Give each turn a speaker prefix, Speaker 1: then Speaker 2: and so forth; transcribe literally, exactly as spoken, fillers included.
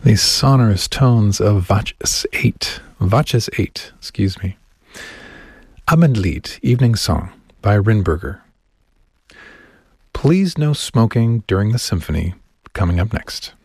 Speaker 1: The sonorous tones of Watches eight. Watches eight, excuse me. Abendlied, Evening Song by Rinberger. Please no smoking during the symphony, coming up next.